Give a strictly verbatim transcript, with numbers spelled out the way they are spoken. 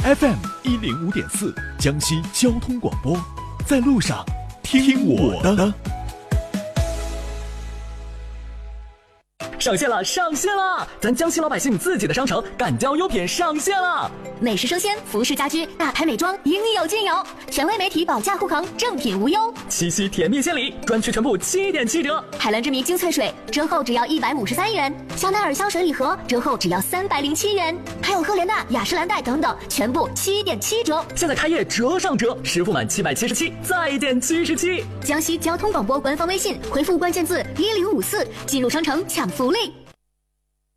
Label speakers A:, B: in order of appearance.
A: F M 一零五点四，江西交通广播，在路上听我的。
B: 上线了，上线了！咱江西老百姓自己的商城敢交优品上线了，
C: 美食生鲜、服饰家居、大牌美妆，应有尽有。权威媒体保价护航，正品无忧。
B: 七夕甜蜜献礼，专区全部七点七折。
C: 海蓝之谜精粹水折后只要一百五十三元，香奈儿香水礼盒折后只要三百零七元，还有赫莲娜、雅诗兰黛等等，全部七点七折。
B: 现在开业折上折，实付满七百七十七，再减七十七。
C: 江西交通广播官方微信回复关键字一零五四，进入商城抢福利。